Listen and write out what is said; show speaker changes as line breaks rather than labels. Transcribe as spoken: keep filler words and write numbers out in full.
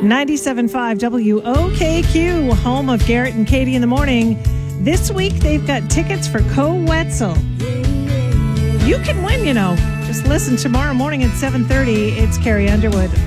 ninety-seven point five W O K Q, home of Garrett and Katie in the morning. This week, they've got tickets for Co-Wetzel. You can win, you know. Just listen tomorrow morning at seven thirty. It's Carrie Underwood.